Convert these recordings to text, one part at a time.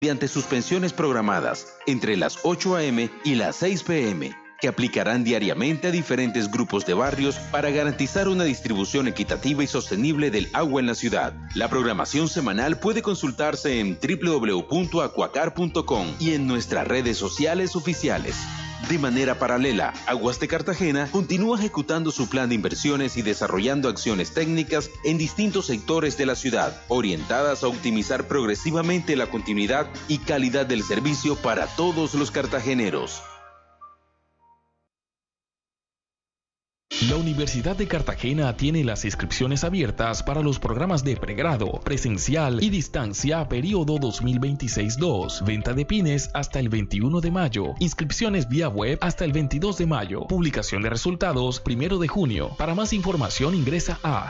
mediante suspensiones programadas entre las 8 a.m. y las 6 p.m., que aplicarán diariamente a diferentes grupos de barrios para garantizar una distribución equitativa y sostenible del agua en la ciudad. La programación semanal puede consultarse en www.acuacar.com y en nuestras redes sociales oficiales. De manera paralela, Aguas de Cartagena continúa ejecutando su plan de inversiones y desarrollando acciones técnicas en distintos sectores de la ciudad, orientadas a optimizar progresivamente la continuidad y calidad del servicio para todos los cartageneros. La Universidad de Cartagena tiene las inscripciones abiertas para los programas de pregrado, presencial y distancia periodo 2026-2. Venta de pines hasta el 21 de mayo. Inscripciones vía web hasta el 22 de mayo. Publicación de resultados 1 de junio. Para más información ingresa a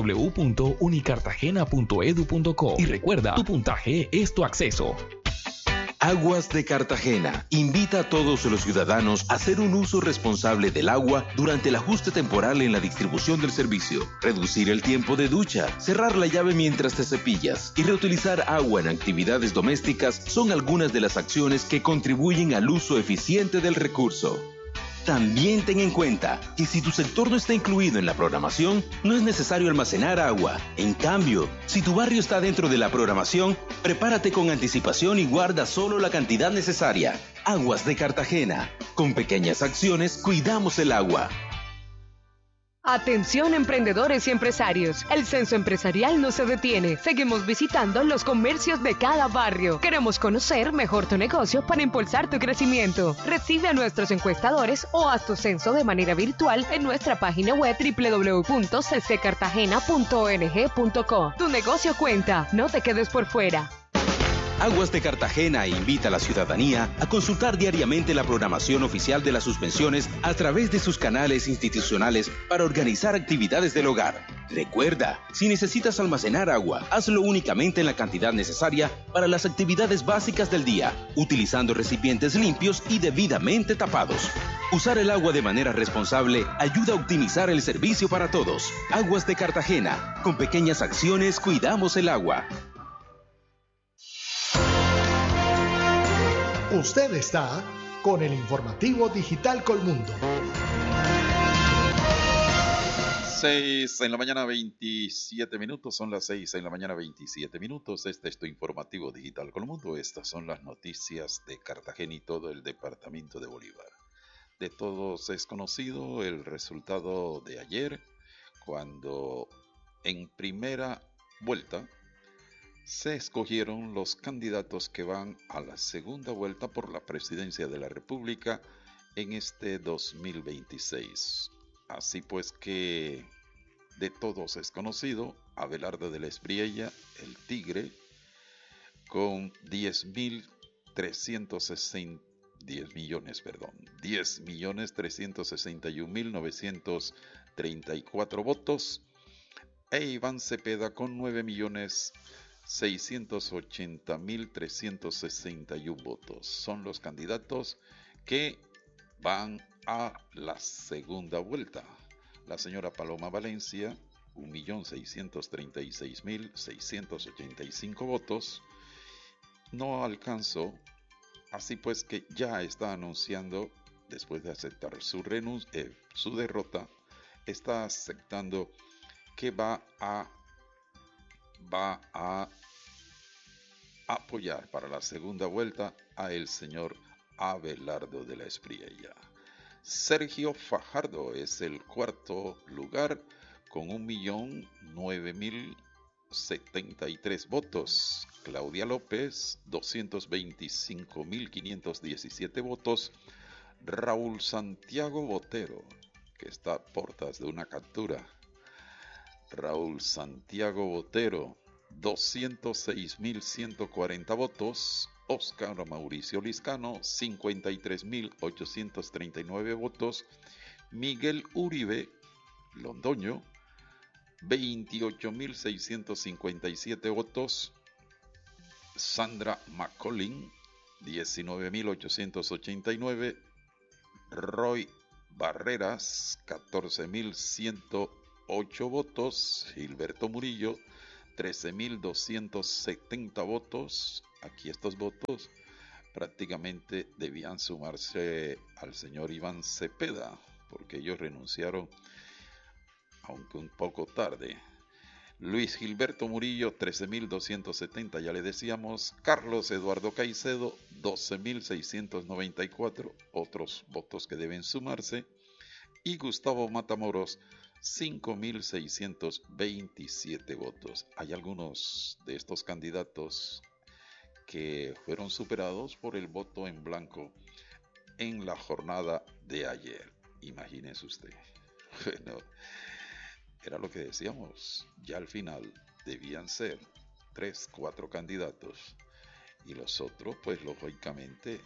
www.unicartagena.edu.co y recuerda, tu puntaje es tu acceso. Aguas de Cartagena invita a todos los ciudadanos a hacer un uso responsable del agua durante el ajuste temporal en la distribución del servicio, reducir el tiempo de ducha, cerrar la llave mientras te cepillas y reutilizar agua en actividades domésticas son algunas de las acciones que contribuyen al uso eficiente del recurso. También ten en cuenta que si tu sector no está incluido en la programación, no es necesario almacenar agua. En cambio, si tu barrio está dentro de la programación, prepárate con anticipación y guarda solo la cantidad necesaria. Aguas de Cartagena. Con pequeñas acciones, cuidamos el agua. Atención emprendedores y empresarios, el censo empresarial no se detiene, seguimos visitando los comercios de cada barrio. Queremos conocer mejor tu negocio para impulsar tu crecimiento. Recibe a nuestros encuestadores o haz tu censo de manera virtual en nuestra página web www.cccartagena.ong.co. Tu negocio cuenta, no te quedes por fuera. Aguas de Cartagena invita a la ciudadanía a consultar diariamente la programación oficial de las suspensiones a través de sus canales institucionales para organizar actividades del hogar. Recuerda, si necesitas almacenar agua, hazlo únicamente en la cantidad necesaria para las actividades básicas del día, utilizando recipientes limpios y debidamente tapados. Usar el agua de manera responsable ayuda a optimizar el servicio para todos. Aguas de Cartagena, con pequeñas acciones cuidamos el agua. Usted está con el informativo Digital Colmundo. 6 en la mañana 27 minutos, son las 6 en la mañana 27 minutos. Este es tu informativo Digital Colmundo. Estas son las noticias de Cartagena y todo el departamento de Bolívar. De todos es conocido el resultado de ayer, cuando en primera vuelta se escogieron los candidatos que van a la segunda vuelta por la presidencia de la República en este 2026. Así pues que de todos es conocido Abelardo de la Espriella, el Tigre, con 10.361.934 votos, e Iván Cepeda con 9.680.361 votos. Son los candidatos que van a la segunda vuelta. La señora Paloma Valencia, 1.636.685 votos, no alcanzó. Así pues que ya está anunciando, después de aceptar su derrota, está aceptando que va a apoyar para la segunda vuelta a el señor Abelardo de la Espriella. Sergio Fajardo es el cuarto lugar con 1.009.073 votos. Claudia López, 225.517 votos. Raúl Santiago Botero, que está a portas de una captura. Raúl Santiago Botero, 206.140 votos. Óscar Mauricio Liscano, 53.839 votos. Miguel Uribe Londoño, 28.657 votos. Sandra McCollin, 19.889. Roy Barreras, 14.108 votos. Gilberto Murillo, 13.270 votos. aquí estos votos prácticamente debían sumarse al señor Iván Cepeda, porque ellos renunciaron, aunque un poco tarde. Luis Gilberto Murillo, 13.270, ya le decíamos. Carlos Eduardo Caicedo, 12.694, otros votos que deben sumarse. Y Gustavo Matamoros, 5.627 votos. Hay algunos de estos candidatos que fueron superados por el voto en blanco en la jornada de ayer. Imagínense usted. Bueno, era lo que decíamos, ya al final debían ser 3, 4 candidatos y los otros, pues lógicamente,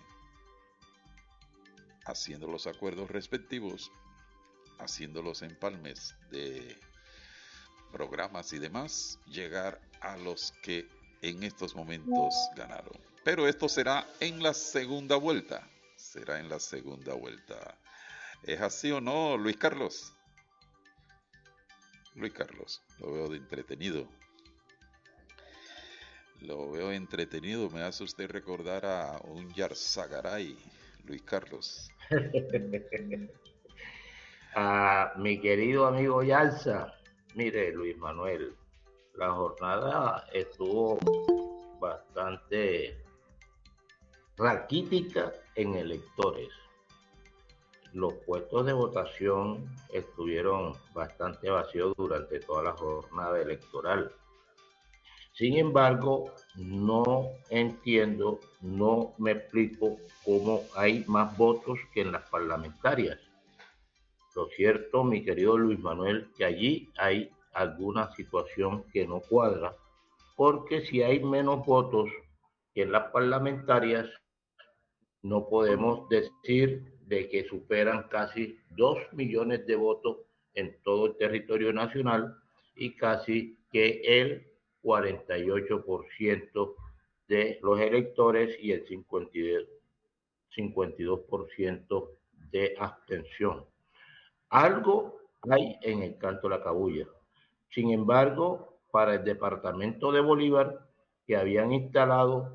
haciendo los acuerdos respectivos, haciendo los empalmes de programas y demás, llegar a los que en estos momentos ganaron. Pero esto será en la segunda vuelta. Será en la segunda vuelta. ¿Es así o no, Luis Carlos? Luis Carlos, lo veo de entretenido. Lo veo entretenido. Me hace usted recordar a un Yarzagaray, Luis Carlos. A mi querido amigo Yalza, mire Luis Manuel, la jornada estuvo bastante raquítica en electores. Los puestos de votación estuvieron bastante vacíos durante toda la jornada electoral. Sin embargo, no entiendo, no me explico cómo hay más votos que en las parlamentarias. Lo cierto, mi querido Luis Manuel, que allí hay alguna situación que no cuadra, porque si hay menos votos que en las parlamentarias, no podemos decir de que superan casi 2 millones de votos en todo el territorio nacional y casi que el 48% de los electores y el 52% de abstención. Algo hay en el canto de la cabulla. Sin embargo, para el departamento de Bolívar, que habían instalado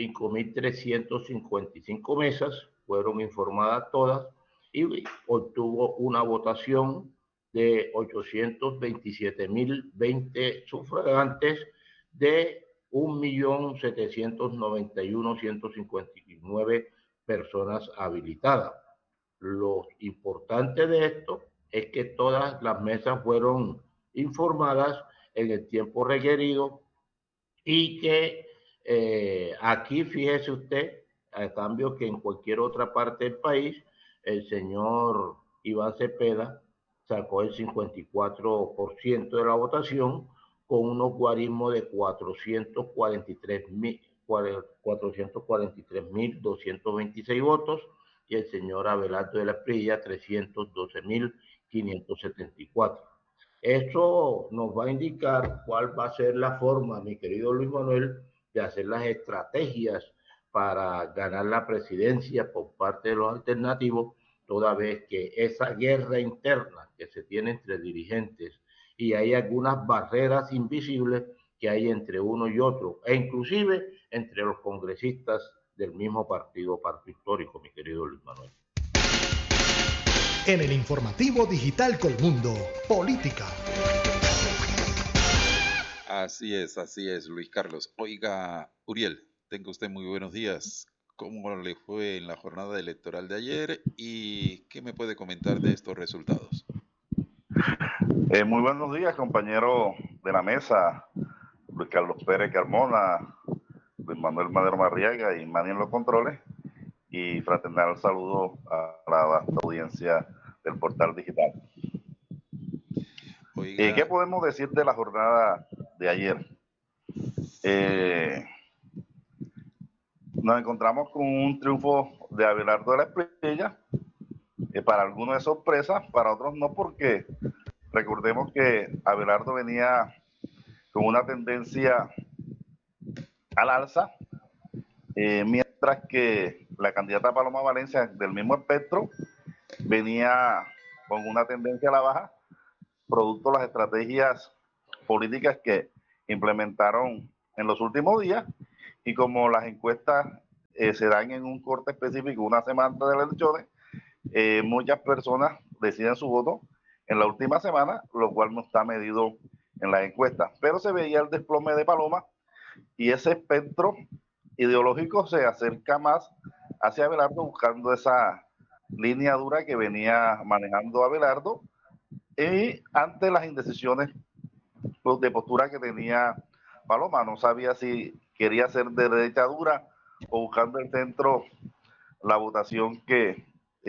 5.355 mesas, fueron informadas todas y obtuvo una votación de 827.020 sufragantes de 1.791.159 personas habilitadas. Lo importante de esto es que todas las mesas fueron informadas en el tiempo requerido y que aquí fíjese usted, a cambio que en cualquier otra parte del país, el señor Iván Cepeda sacó el 54% de la votación con unos guarismos de 443.226 votos y el señor Abelardo de la Espriella 312.574. Eso nos va a indicar cuál va a ser la forma, mi querido Luis Manuel, de hacer las estrategias para ganar la presidencia por parte de los alternativos, toda vez que esa guerra interna que se tiene entre dirigentes y hay algunas barreras invisibles que hay entre uno y otro, e inclusive entre los congresistas del mismo partido histórico, mi querido Luis Manuel. En el informativo digital Colmundo, política. Así es, Luis Carlos. Oiga, Uriel, tenga usted muy buenos días. ¿Cómo le fue en la jornada electoral de ayer y qué me puede comentar de estos resultados? Muy buenos días, compañero de la mesa, Luis Carlos Pérez Carmona, Luis Manuel Madero Marriaga y Manny en los controles, y fraternal saludo a la vasta audiencia del portal digital. ¿Qué podemos decir de la jornada de ayer? Nos encontramos con un triunfo de Abelardo de la Espriella, para algunos es sorpresa, para otros no, porque recordemos que Abelardo venía con una tendencia al alza, mientras que la candidata Paloma Valencia, del mismo espectro, venía con una tendencia a la baja, producto de las estrategias políticas que implementaron en los últimos días y como las encuestas se dan en un corte específico, una semana antes de las elecciones, muchas personas deciden su voto en la última semana, lo cual no está medido en las encuestas. Pero se veía el desplome de Paloma y ese espectro ideológico se acerca más hacia Abelardo, buscando esa línea dura que venía manejando Abelardo, y ante las indecisiones de postura que tenía Paloma. No sabía si quería ser de derecha dura o buscando el centro la votación que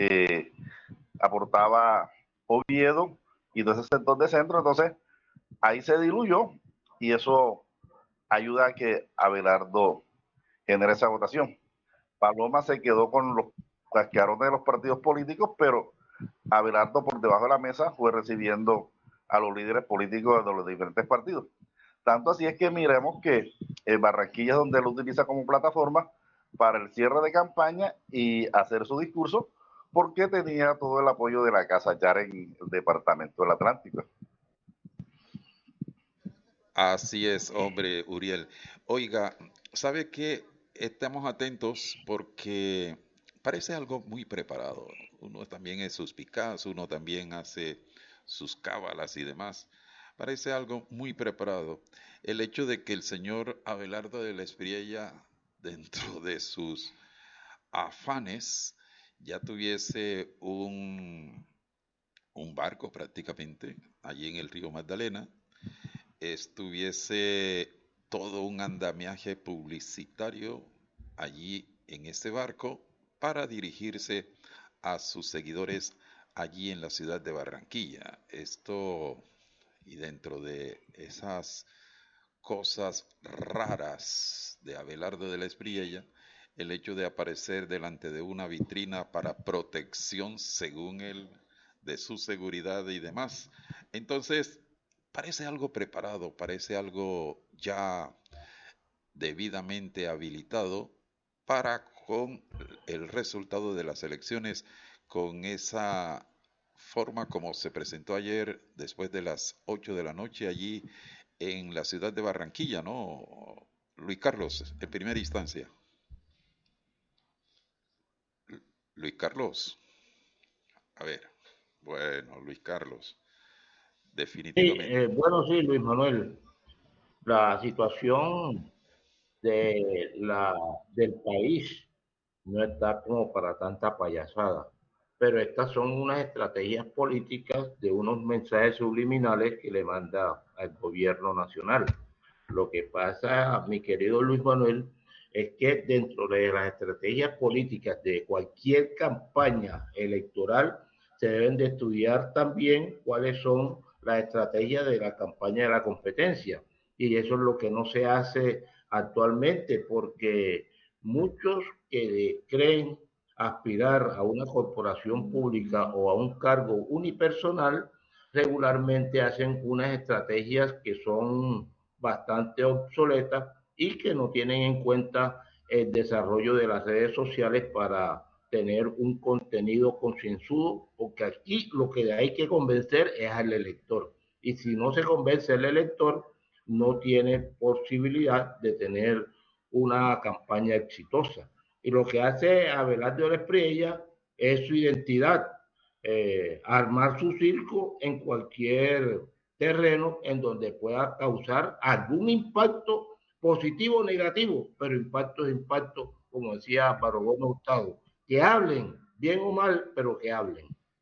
aportaba Oviedo y todo ese sector de centro. Entonces ahí se diluyó y eso ayuda a que Abelardo genere esa votación. Paloma se quedó con los cascarones de los partidos políticos, pero Abelardo por debajo de la mesa fue recibiendo a los líderes políticos de los diferentes partidos. Tanto así es que miremos que Barranquilla es donde él utiliza como plataforma para el cierre de campaña y hacer su discurso, porque tenía todo el apoyo de la Casa Char en el departamento del Atlántico. Así es, hombre, Uriel. Oiga, ¿sabe qué? Estamos atentos porque parece algo muy preparado. Uno también es suspicaz, uno también hace sus cábalas y demás. Parece algo muy preparado. El hecho de que el señor Abelardo de la Espriella, dentro de sus afanes, ya tuviese un barco prácticamente allí en el río Magdalena, estuviese todo un andamiaje publicitario allí en ese barco para dirigirse a sus seguidores allí en la ciudad de Barranquilla. Esto, y dentro de esas cosas raras de Abelardo de la Espriella, el hecho de aparecer delante de una vitrina para protección, según él, de su seguridad y demás. Entonces, parece algo preparado, parece algo ya debidamente habilitado para con el resultado de las elecciones, con esa forma como se presentó ayer después de las 8 de la noche allí en la ciudad de Barranquilla, ¿no? Luis Carlos, en primera instancia. Luis Carlos, a ver, bueno, Luis Carlos, Sí, definitivamente. bueno, sí, Luis Manuel, la situación del país no está como para tanta payasada, pero estas son unas estrategias políticas de unos mensajes subliminales que le manda al gobierno nacional. Lo que pasa, mi querido Luis Manuel, es que dentro de las estrategias políticas de cualquier campaña electoral se deben de estudiar también cuáles son las estrategias de la campaña de la competencia. Y eso es lo que no se hace actualmente, porque muchos que creen aspirar a una corporación pública o a un cargo unipersonal regularmente hacen unas estrategias que son bastante obsoletas y que no tienen en cuenta el desarrollo de las redes sociales para tener un contenido concienzudo, porque aquí lo que hay que convencer es al elector. Y si no se convence al elector, no tiene posibilidad de tener una campaña exitosa. Y lo que hace Abelardo de la Espriella es su identidad, armar su circo en cualquier terreno en donde pueda causar algún impacto positivo o negativo, pero impacto es impacto, como decía Barrobono Hurtado, que hablen, bien o mal, pero que hablen.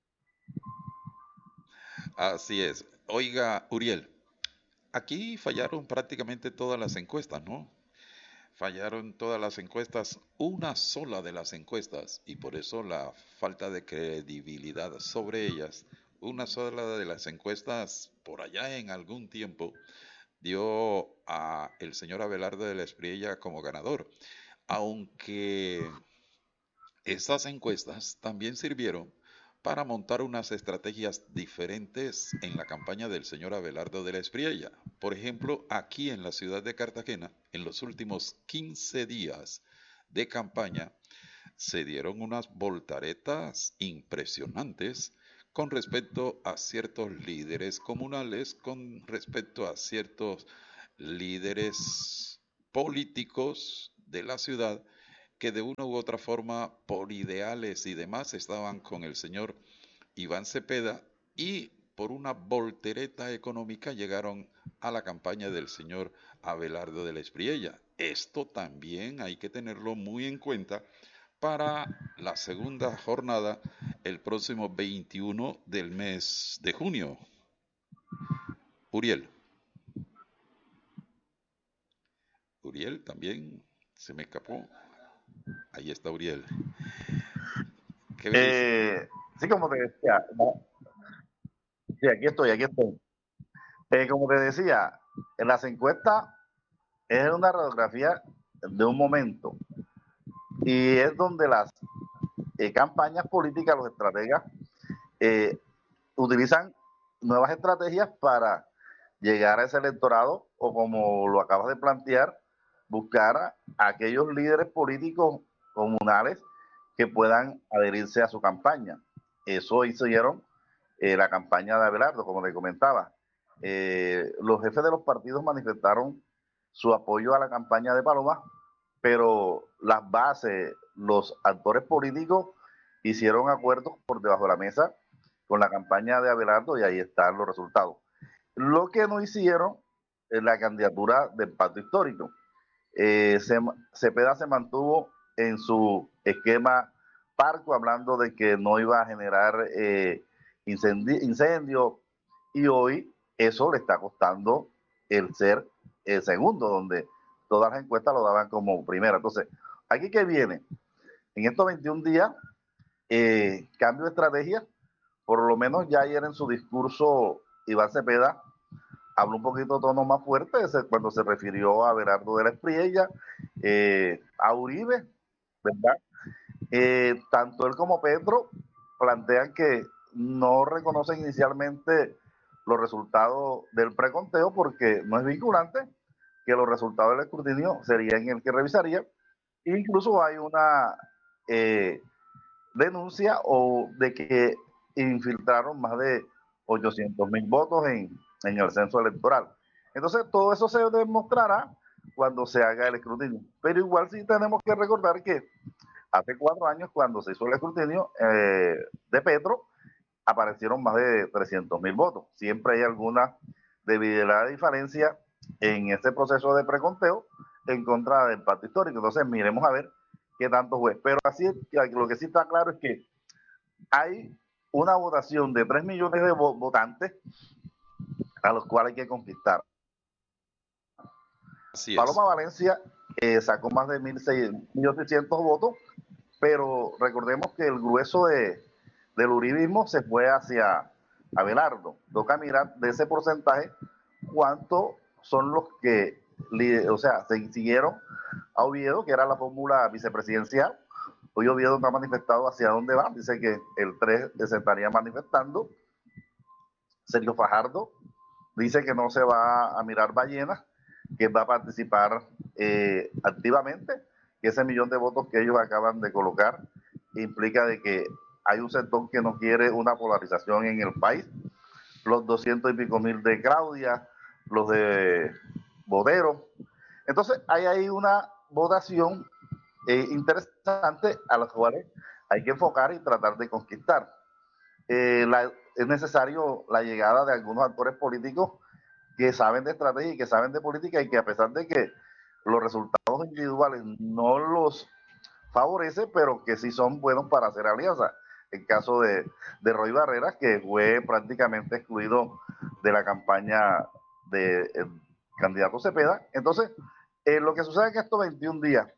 Así es. Oiga, Uriel, aquí fallaron prácticamente todas las encuestas, ¿no? Fallaron todas las encuestas, una sola de las encuestas, y por eso la falta de credibilidad sobre ellas. Una sola de las encuestas, por allá en algún tiempo, dio a el señor Abelardo de la Espriella como ganador, aunque estas encuestas también sirvieron para montar unas estrategias diferentes en la campaña del señor Abelardo de la Espriella. Por ejemplo, aquí en la ciudad de Cartagena, en los últimos 15 días de campaña, se dieron unas voltaretas impresionantes con respecto a ciertos líderes comunales, con respecto a ciertos líderes políticos de la ciudad que de una u otra forma, por ideales y demás, estaban con el señor Iván Cepeda y por una voltereta económica llegaron a la campaña del señor Abelardo de la Espriella. Esto también hay que tenerlo muy en cuenta para la segunda jornada el próximo 21 del mes de junio. Uriel también se me escapó. Ahí está Uriel. ¿Qué me dice? Sí, como te decía, sí, aquí estoy. Como te decía, en las encuestas es una radiografía de un momento y es donde las campañas políticas, los estrategas, utilizan nuevas estrategias para llegar a ese electorado o, como lo acabas de plantear, buscar a aquellos líderes políticos comunales que puedan adherirse a su campaña. Eso hicieron la campaña de Abelardo, como te comentaba. Los jefes de los partidos manifestaron su apoyo a la campaña de Paloma, pero las bases, los actores políticos hicieron acuerdos por debajo de la mesa con la campaña de Abelardo y ahí están los resultados. Lo que no hicieron es la candidatura del pacto histórico. Cepeda se mantuvo en su esquema parco, hablando de que no iba a generar incendio, y hoy eso le está costando el ser el segundo, donde todas las encuestas lo daban como primera. Entonces, aquí que viene, en estos 21 días, cambio de estrategia. Por lo menos ya ayer en su discurso Iván Cepeda habló un poquito de tono más fuerte cuando se refirió a Abelardo de la Espriella, a Uribe, ¿verdad? Tanto él como Petro plantean que no reconocen inicialmente los resultados del preconteo porque no es vinculante, que los resultados del escrutinio serían el que revisaría. Incluso hay una denuncia de que infiltraron más de 800,000 votos en el censo electoral. Entonces, todo eso se demostrará cuando se haga el escrutinio. Pero igual sí tenemos que recordar que hace 4 años, cuando se hizo el escrutinio de Petro, aparecieron más de 300,000 votos. Siempre hay alguna debilidad de diferencia en este proceso de preconteo en contra del pacto histórico. Entonces, miremos a ver qué tanto fue. Pero así, lo que sí está claro es que hay una votación de 3 millones de votantes a los cuales hay que conquistar. Paloma Valencia sacó más de 1.800 votos, pero recordemos que el grueso del uribismo se fue hacia Abelardo. Toca mirar de ese porcentaje cuántos son los que, se siguieron a Oviedo, que era la fórmula vicepresidencial. Hoy Oviedo no ha manifestado hacia dónde va, dice que el 3 se estaría manifestando. Sergio Fajardo dice que no se va a mirar ballenas, que va a participar activamente, que ese 1.000.000 de votos que ellos acaban de colocar implica de que hay un sector que no quiere una polarización en el país. Los 200 y pico mil de Claudia, los de Bodero. Entonces hay una votación interesante a las cuales hay que enfocar y tratar de conquistar. Es necesario la llegada de algunos actores políticos que saben de estrategia y que saben de política, y que, a pesar de que los resultados individuales no los favorece, pero que sí son buenos para hacer alianzas. El caso de Roy Barreras, que fue prácticamente excluido de la campaña del candidato Cepeda. Entonces, lo que sucede en estos 21 días,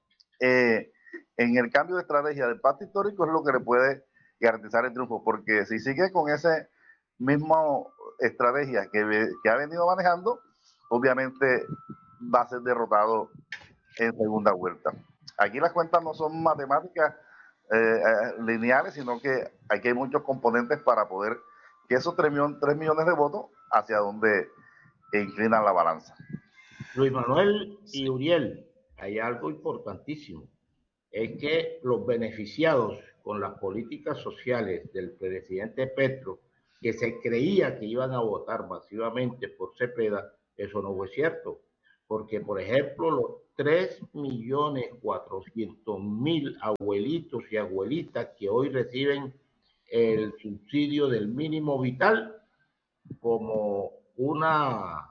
en el cambio de estrategia del pacto histórico, es lo que le puede garantizar el triunfo, porque si sigue con ese mismo estrategia que ha venido manejando, obviamente va a ser derrotado en segunda vuelta. Aquí las cuentas no son matemáticas lineales, sino que aquí hay muchos componentes para poder que esos 3 millones de votos hacia donde inclinan la balanza. Luis Manuel y Uriel, hay algo importantísimo, es que los beneficiados con las políticas sociales del presidente Petro, que se creía que iban a votar masivamente por Cepeda, eso no fue cierto, porque, por ejemplo, los 3.400.000 abuelitos y abuelitas que hoy reciben el subsidio del mínimo vital como una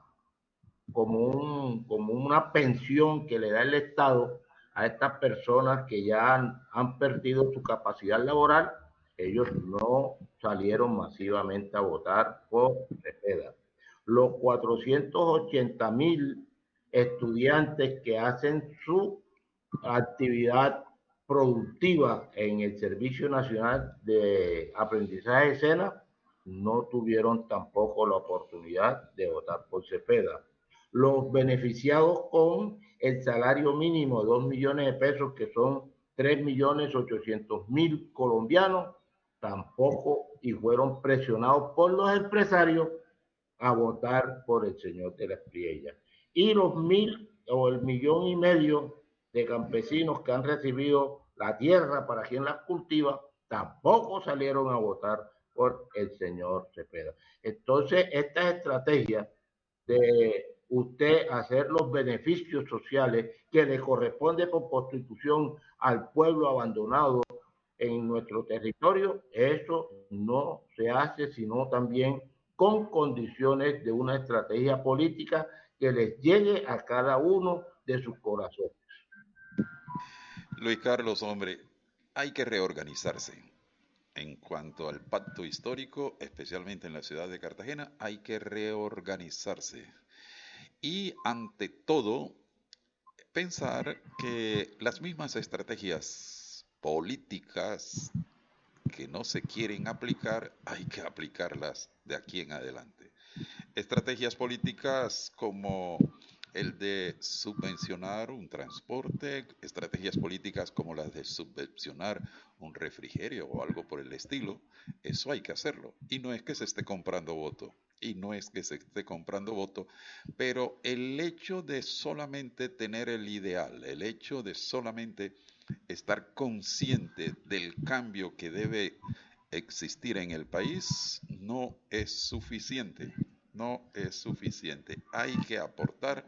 pensión que le da el Estado a estas personas que ya han perdido su capacidad laboral. Ellos no salieron masivamente a votar por Cepeda. Los 480.000 estudiantes que hacen su actividad productiva en el Servicio Nacional de Aprendizaje de SENA no tuvieron tampoco la oportunidad de votar por Cepeda. Los beneficiados con el salario mínimo de 2 millones de pesos, que son 3.800.000 colombianos, tampoco, y fueron presionados por los empresarios a votar por el señor de la Espriella. Y los 1.000 millón y medio de campesinos que han recibido la tierra para quien las cultiva, tampoco salieron a votar por el señor Cepeda. Entonces, esta estrategia de usted hacer los beneficios sociales que le corresponde por constitución al pueblo abandonado en nuestro territorio, eso no se hace sino también con condiciones de una estrategia política que les llegue a cada uno de sus corazones. Luis Carlos, hombre, hay que reorganizarse. En cuanto al pacto histórico, especialmente en la ciudad de Cartagena, hay que reorganizarse. Y ante todo, pensar que las mismas estrategias políticas que no se quieren aplicar, hay que aplicarlas de aquí en adelante. Estrategias políticas como el de subvencionar un transporte, estrategias políticas como las de subvencionar un refrigerio o algo por el estilo, eso hay que hacerlo. Y no es que se esté comprando voto, pero el hecho de solamente tener el ideal, el hecho de solamente estar consciente del cambio que debe existir en el país no es suficiente. No es suficiente. Hay que aportar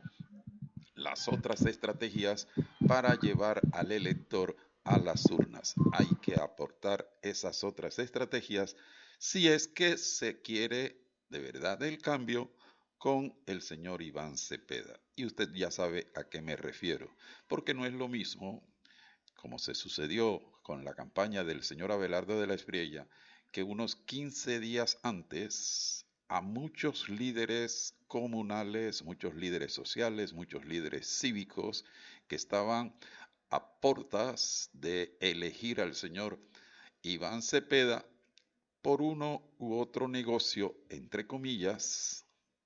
las otras estrategias para llevar al elector a las urnas. Hay que aportar esas otras estrategias si es que se quiere de verdad el cambio con el señor Iván Cepeda. Y usted ya sabe a qué me refiero, porque no es lo mismo, como se sucedió con la campaña del señor Abelardo de la Espriella, que unos 15 días antes a muchos líderes comunales, muchos líderes sociales, muchos líderes cívicos que estaban a portas de elegir al señor Iván Cepeda por uno u otro negocio, entre comillas,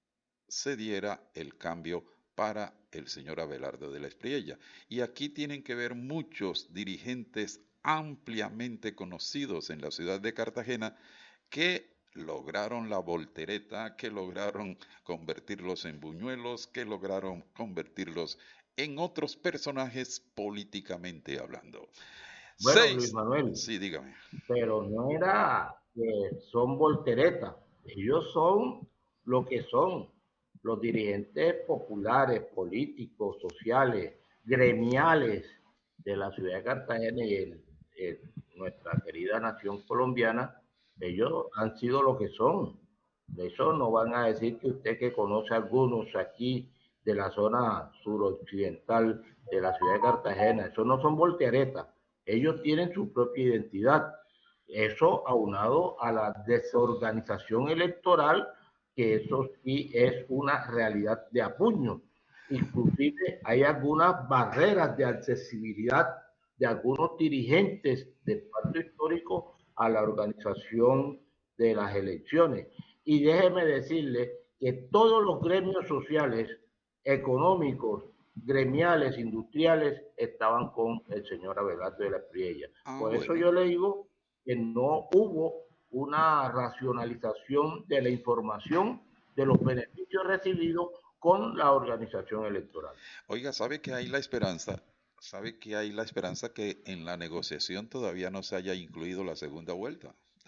se diera el cambio para el señor Abelardo de la Espriella. Y aquí tienen que ver muchos dirigentes ampliamente conocidos en la ciudad de Cartagena que lograron la voltereta, que lograron convertirlos en buñuelos, que lograron convertirlos en otros personajes políticamente hablando. Bueno, Luis Manuel. Sí, dígame. Pero no era que son volteretas. Ellos son lo que son. Los dirigentes populares, políticos, sociales, gremiales de la ciudad de Cartagena y nuestra querida nación colombiana, ellos han sido lo que son. De eso no van a decir que usted, que conoce a algunos aquí de la zona suroccidental de la ciudad de Cartagena, eso no son volteretas. Ellos tienen su propia identidad. Eso aunado a la desorganización electoral, que eso sí es una realidad de apuño. Inclusive hay algunas barreras de accesibilidad de algunos dirigentes del pacto histórico a la organización de las elecciones. Y déjeme decirle que todos los gremios sociales, económicos, gremiales, industriales, estaban con el señor Abelardo de la Espriella. Por eso yo le digo que no hubo una racionalización de la información de los beneficios recibidos con la organización electoral. Oiga, ¿sabe que hay la esperanza? ¿Sabe que hay la esperanza que en la negociación todavía no se haya incluido la segunda vuelta?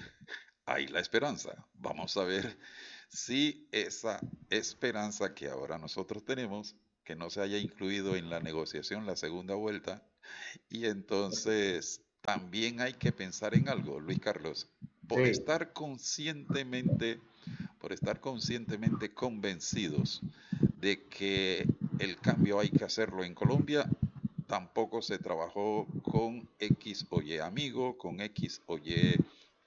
Hay la esperanza. Vamos a ver si esa esperanza que ahora nosotros tenemos que no se haya incluido en la negociación la segunda vuelta. Y entonces también hay que pensar en algo, Luis Carlos, por Sí, estar conscientemente convencidos de que el cambio hay que hacerlo en Colombia. Tampoco se trabajó con X o Y amigo, con X o Y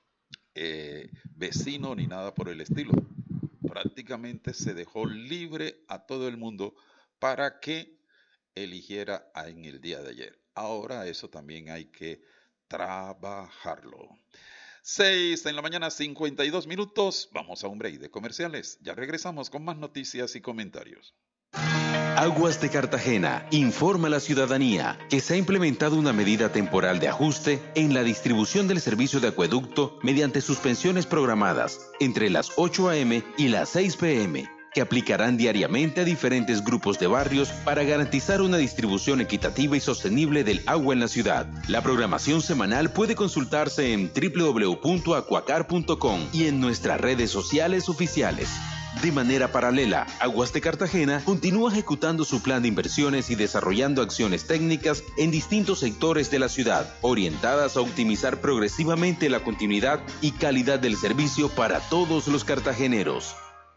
vecino, ni nada por el estilo. Prácticamente se dejó libre a todo el mundo para que eligiera en el día de ayer. Ahora eso también hay que trabajarlo. 6 en la mañana, 52 minutos. Vamos a un break de comerciales. Ya regresamos con más noticias y comentarios. Aguas de Cartagena informa a la ciudadanía que se ha implementado una medida temporal de ajuste en la distribución del servicio de acueducto mediante suspensiones programadas entre las 8 a.m. y las 6 p.m., que aplicarán diariamente a diferentes grupos de barrios para garantizar una distribución equitativa y sostenible del agua en la ciudad. La programación semanal puede consultarse en www.acuacar.com y en nuestras redes sociales oficiales. De manera paralela, Aguas de Cartagena continúa ejecutando su plan de inversiones y desarrollando acciones técnicas en distintos sectores de la ciudad, orientadas a optimizar progresivamente la continuidad y calidad del servicio para todos los cartageneros.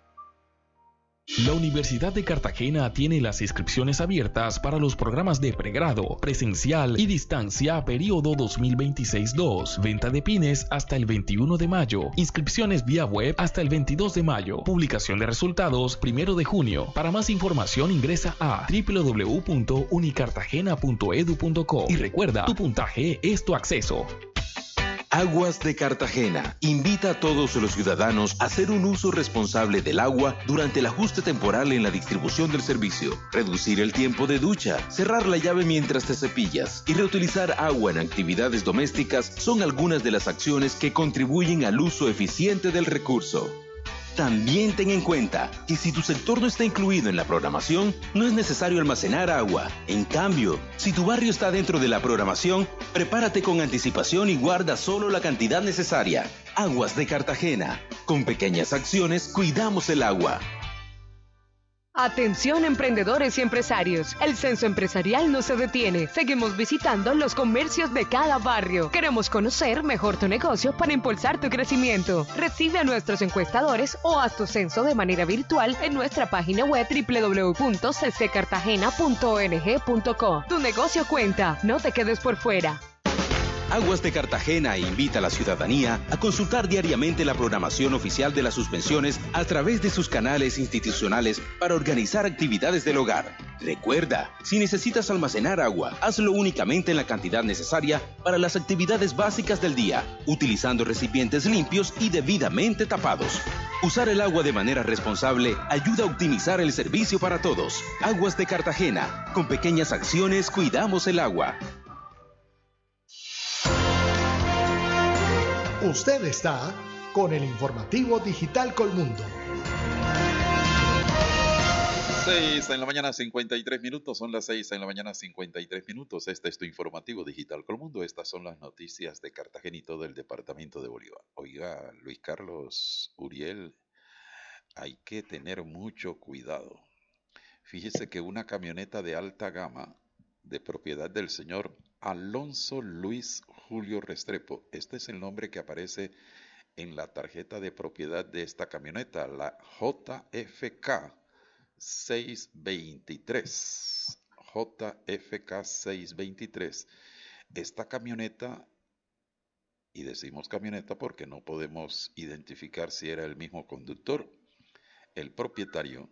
La Universidad de Cartagena tiene las inscripciones abiertas para los programas de pregrado, presencial y distancia periodo 2026-2. Venta de pines hasta el 21 de mayo. Inscripciones vía web hasta el 22 de mayo. Publicación de resultados 1 de junio. Para más información ingresa a www.unicartagena.edu.co y recuerda, tu puntaje es tu acceso. Aguas de Cartagena invita a todos los ciudadanos a hacer un uso responsable del agua durante el ajuste temporal en la distribución del servicio, reducir el tiempo de ducha, cerrar la llave mientras te cepillas y reutilizar agua en actividades domésticas son algunas de las acciones que contribuyen al uso eficiente del recurso. También ten en cuenta que si tu sector no está incluido en la programación, no es necesario almacenar agua. En cambio, si tu barrio está dentro de la programación, prepárate con anticipación y guarda solo la cantidad necesaria. Aguas de Cartagena. Con pequeñas acciones, cuidamos el agua. Atención emprendedores y empresarios, el censo empresarial no se detiene, seguimos visitando los comercios de cada barrio. Queremos conocer mejor tu negocio para impulsar tu crecimiento. Recibe a nuestros encuestadores o haz tu censo de manera virtual en nuestra página web www.cccartagena.ong.co. Tu negocio cuenta, no te quedes por fuera. Aguas de Cartagena invita a la ciudadanía a consultar diariamente la programación oficial de las suspensiones a través de sus canales institucionales para organizar actividades del hogar. Recuerda, si necesitas almacenar agua, hazlo únicamente en la cantidad necesaria para las actividades básicas del día, utilizando recipientes limpios y debidamente tapados. Usar el agua de manera responsable ayuda a optimizar el servicio para todos. Aguas de Cartagena, con pequeñas acciones cuidamos el agua. Usted está con el informativo Digital Colmundo. 6 en la mañana, 53 minutos. Son las 6 en la mañana, 53 minutos. Este es tu informativo Digital Colmundo. Estas son las noticias de Cartagena y todo el departamento de Bolívar. Oiga, Luis Carlos, Uriel, hay que tener mucho cuidado. Fíjese que una camioneta de alta gama de propiedad del señor Alonso Luis Julio Restrepo, este es el nombre que aparece en la tarjeta de propiedad de esta camioneta, la JFK 623. JFK 623. Esta camioneta, y decimos camioneta porque no podemos identificar si era el mismo conductor, el propietario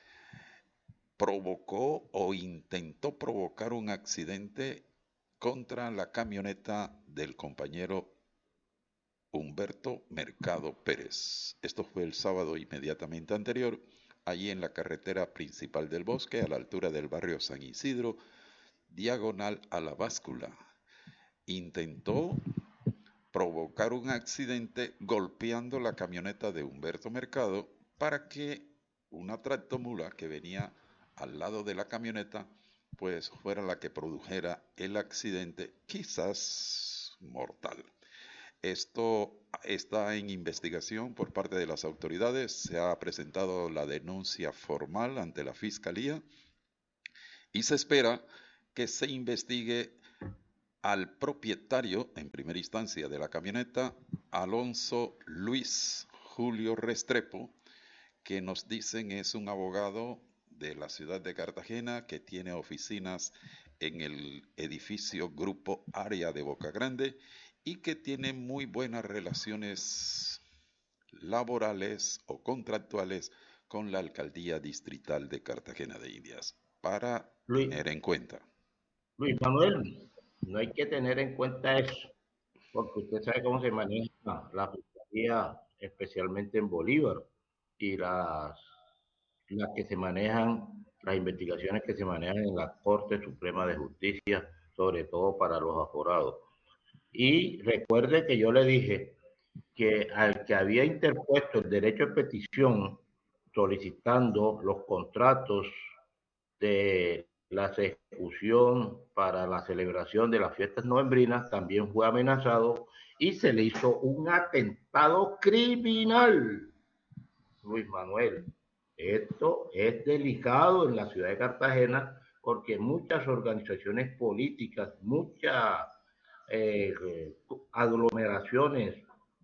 provocó o intentó provocar un accidente contra la camioneta del compañero Humberto Mercado Pérez. Esto fue el sábado inmediatamente anterior, allí en la carretera principal del Bosque, a la altura del barrio San Isidro, diagonal a la báscula. Intentó provocar un accidente golpeando la camioneta de Humberto Mercado para que una tractomula que venía al lado de la camioneta pues fuera la que produjera el accidente, quizás mortal. Esto está en investigación por parte de las autoridades. Se ha presentado la denuncia formal ante la Fiscalía y se espera que se investigue al propietario, en primera instancia, de la camioneta, Alonso Luis Julio Restrepo, que nos dicen es un abogado de la ciudad de Cartagena que tiene oficinas en el edificio Grupo Área de Boca Grande y que tiene muy buenas relaciones laborales o contractuales con la alcaldía distrital de Cartagena de Indias, para tener en cuenta. Luis Manuel, no hay que tener en cuenta eso, porque usted sabe cómo se maneja la fiscalía, especialmente en Bolívar, y las que se manejan, las investigaciones que se manejan en la Corte Suprema de Justicia, sobre todo para los aforados. Y recuerde que yo le dije que al que había interpuesto el derecho de petición solicitando los contratos de la ejecución para la celebración de las fiestas novembrinas también fue amenazado y se le hizo un atentado criminal. Luis Manuel, esto es delicado en la ciudad de Cartagena porque muchas organizaciones políticas, muchas aglomeraciones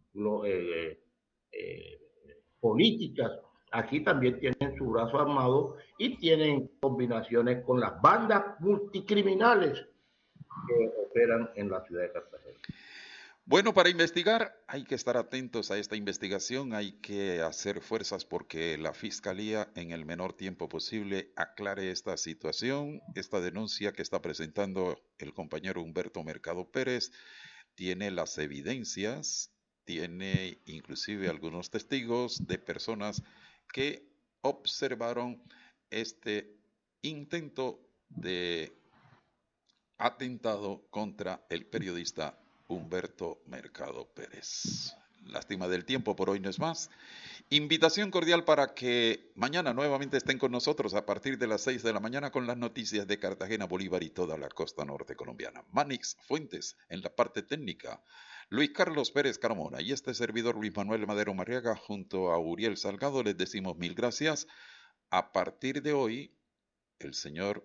políticas aquí también tienen su brazo armado y tienen combinaciones con las bandas multicriminales que operan en la ciudad de Cartagena. Bueno, para investigar hay que estar atentos a esta investigación, hay que hacer fuerzas porque la Fiscalía en el menor tiempo posible aclare esta situación. Esta denuncia que está presentando el compañero Humberto Mercado Pérez tiene las evidencias, tiene inclusive algunos testigos de personas que observaron este intento de atentado contra el periodista Humberto Mercado Pérez. Lástima del tiempo, por hoy no es más. Invitación cordial para que mañana nuevamente estén con nosotros a partir de las 6 de la mañana con las noticias de Cartagena, Bolívar y toda la costa norte colombiana. Manix Fuentes en la parte técnica, Luis Carlos Pérez Carmona y este servidor Luis Manuel Madero Marriaga junto a Uriel Salgado les decimos mil gracias. A partir de hoy, el señor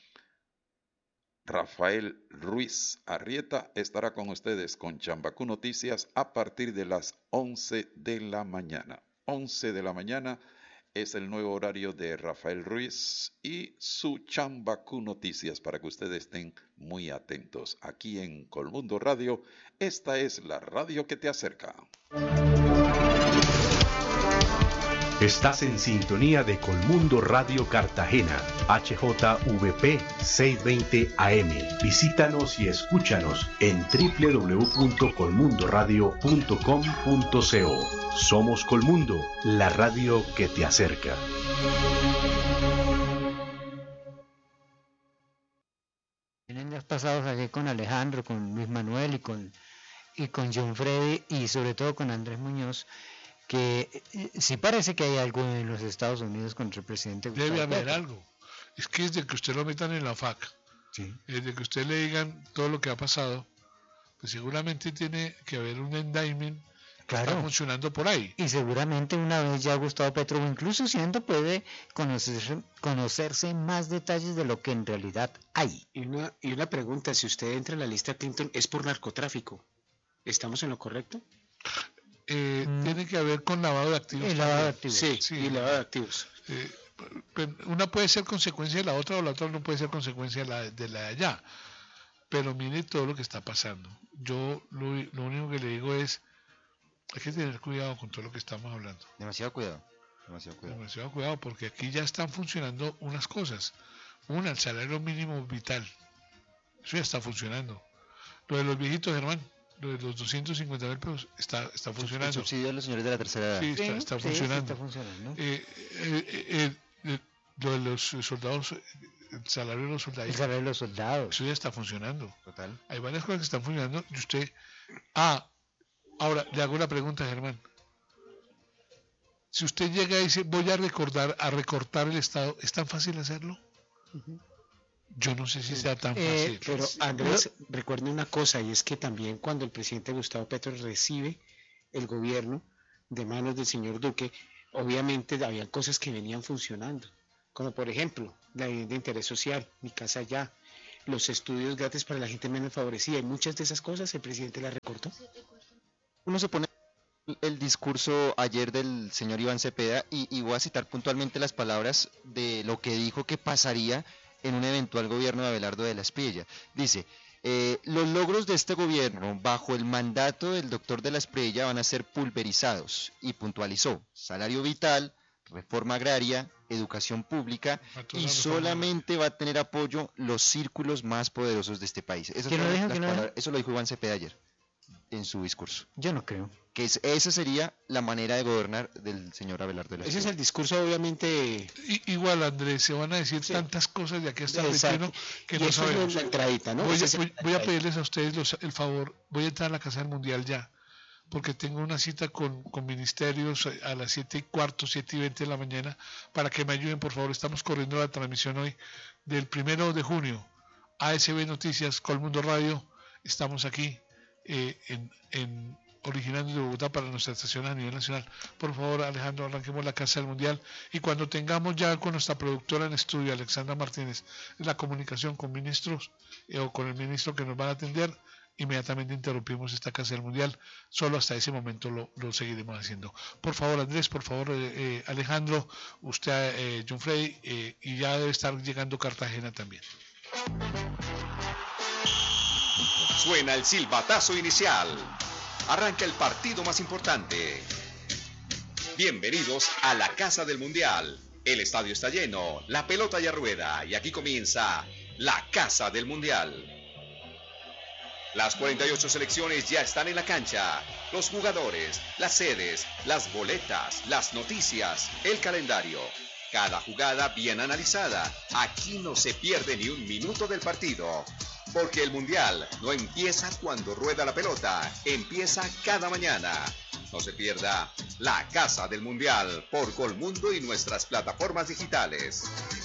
Rafael Ruiz Arrieta estará con ustedes con Chambacú Noticias a partir de las 11 de la mañana. 11 de la mañana es el nuevo horario de Rafael Ruiz y su Chambacú Noticias para que ustedes estén muy atentos. Aquí en Colmundo Radio, esta es la radio que te acerca. Estás en sintonía de Colmundo Radio Cartagena, HJVP 620 AM. Visítanos y escúchanos en www.colmundoradio.com.co. Somos Colmundo, la radio que te acerca. En días pasados hablé con Alejandro, con Luis Manuel y con John Freddy y sobre todo con Andrés Muñoz, que sí parece que hay algo en los Estados Unidos contra el presidente Gustavo Petro. Debe haber Petro. algo. Es que desde que usted lo metan en la FAC, sí, desde que usted le digan todo lo que ha pasado, pues seguramente tiene que haber un indictment que está funcionando por ahí. Y seguramente una vez ya Gustavo Petro, incluso siendo, puede conocerse más detalles de lo que en realidad hay. Y una pregunta, si usted entra en la lista Clinton, ¿es por narcotráfico? ¿Estamos en lo correcto? Tiene que ver con lavado de activos. Lavado de activos. Sí, y lavado de activos. Una puede ser consecuencia de la otra o la otra no puede ser consecuencia de la de allá. Pero mire todo lo que está pasando. Yo lo único que le digo es, hay que tener cuidado con todo lo que estamos hablando. Demasiado cuidado. Demasiado cuidado porque aquí ya están funcionando unas cosas. Una, el salario mínimo vital. Eso ya está funcionando. Lo de los viejitos, Germán. Lo de los 250.000 pesos está funcionando. El subsidio de los señores de la tercera edad. Sí, está funcionando. Lo de los soldados, el salario de los soldados. El salario de los soldados. Eso ya está funcionando. Total. Hay varias cosas que están funcionando y usted... ahora le hago una pregunta, Germán. Si usted llega y dice, voy a recortar el Estado, ¿es tan fácil hacerlo? Uh-huh. Yo no sé si sea tan fácil. Pero Andrés, recuerde una cosa, y es que también cuando el presidente Gustavo Petro recibe el gobierno de manos del señor Duque, obviamente había cosas que venían funcionando. como por ejemplo la vivienda de interés social, Mi Casa Ya, los estudios gratis para la gente menos favorecida, y muchas de esas cosas el presidente las recortó. Uno se pone el discurso ayer del señor Iván Cepeda y voy a citar puntualmente las palabras de lo que dijo que pasaría en un eventual gobierno de Abelardo de la Espriella. Dice: los logros de este gobierno bajo el mandato del doctor de la Espriella van a ser pulverizados, y puntualizó: salario vital, reforma agraria, educación pública, y solamente va a tener apoyo los círculos más poderosos de este país. Eso lo dijo Iván Cepeda ayer en su discurso. Yo no creo. Que esa sería la manera de gobernar del señor Abelardo de la Espriella. Ese es el discurso, obviamente. Igual, Andrés, se van a decir tantas cosas de aquí hasta el 21 que no sabemos. Es la entradita, ¿no? Voy a pedirles a ustedes el favor, voy a entrar a la Casa del Mundial ya, porque tengo una cita con ministerios a las 7:15, 7:20 de la mañana, para que me ayuden, por favor. Estamos corriendo la transmisión hoy del 1 de junio, ASB Noticias, Colmundo Radio. Estamos aquí originando de Bogotá para nuestra estación a nivel nacional. Por favor, Alejandro, arranquemos la Casa del Mundial, y cuando tengamos ya con nuestra productora en estudio, Alexandra Martínez, la comunicación con ministros o con el ministro que nos van a atender, inmediatamente interrumpimos esta Casa del Mundial. Solo hasta ese momento lo seguiremos haciendo. Por favor, Andrés, por favor, Alejandro, usted, John Freddy, y ya debe estar llegando Cartagena también. Suena el silbatazo inicial. Arranca el partido más importante. Bienvenidos a la Casa del Mundial. El estadio está lleno, la pelota ya rueda, y aquí comienza la Casa del Mundial. Las 48 selecciones ya están en la cancha. Los jugadores, las sedes, las boletas, las noticias, el calendario. Cada jugada bien analizada. Aquí no se pierde ni un minuto del partido. Porque el Mundial no empieza cuando rueda la pelota, empieza cada mañana. No se pierda la Casa del Mundial por Colmundo y nuestras plataformas digitales.